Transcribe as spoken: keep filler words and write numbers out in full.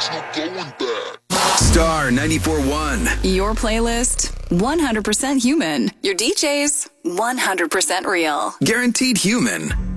Star ninety-four point one. Your playlist, one hundred percent human. Your D Js, one hundred percent real. Guaranteed human.